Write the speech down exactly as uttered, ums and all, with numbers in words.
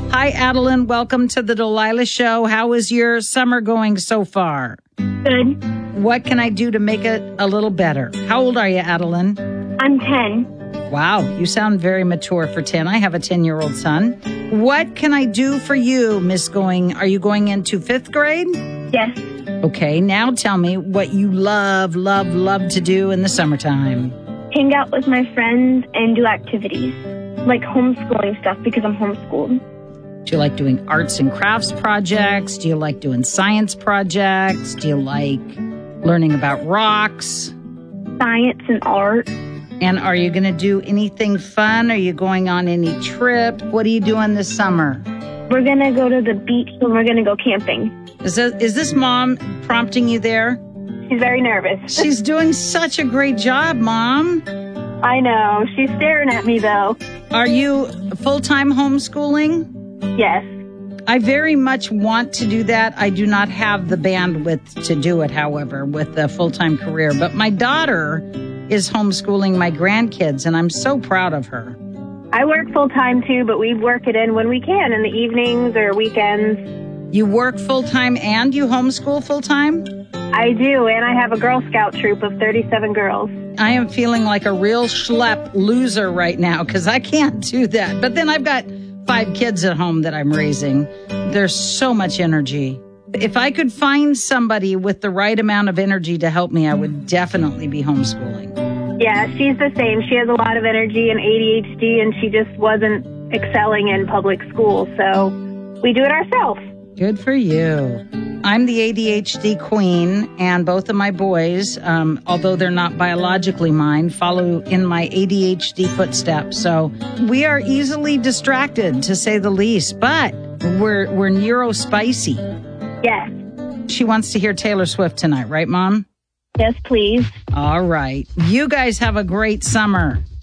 Hi, Adeline. Welcome to the Delilah Show. How is your summer going so far? Good. What can I do to make it a little better? How old are you, Adeline? I'm ten. Wow, you sound very mature for ten. I have a ten-year-old son. What can I do for you, Miss Going? Are you going into fifth grade? Yes. Okay, now tell me what you love, love, love to do in the summertime. Hang out with my friends and do activities, like homeschooling stuff because I'm homeschooled. Do you like doing arts and crafts projects? Do you like doing science projects? Do you like learning about rocks? Science and art. And are you going to do anything fun? Are you going on any trip? What are you doing this summer? We're going to go to the beach and we're going to go camping. Is this, is this mom prompting you there? She's very nervous. She's doing such a great job, Mom. I know. She's staring at me, though. Are you full-time homeschooling? Yes. I very much want to do that. I do not have the bandwidth to do it, however, with a full-time career. But my daughter is homeschooling my grandkids, and I'm so proud of her. I work full-time, too, but we work it in when we can, in the evenings or weekends. You work full-time and you homeschool full-time? I do, and I have a Girl Scout troop of thirty-seven girls. I am feeling like a real schlep loser right now because I can't do that. But then I've got five kids at home that I'm raising. There's so much energy. If I could find somebody with the right amount of energy to help me, I would definitely be homeschooling. Yeah, she's the same. She has a lot of energy and A D H D, and she just wasn't excelling in public school, so we do it ourselves. Good for you. I'm the A D H D queen, and both of my boys, um, although they're not biologically mine, follow in my A D H D footsteps. So we are easily distracted, to say the least, but we're we're neuro-spicy. Yes. She wants to hear Taylor Swift tonight, right, Mom? Yes, please. All right. You guys have a great summer.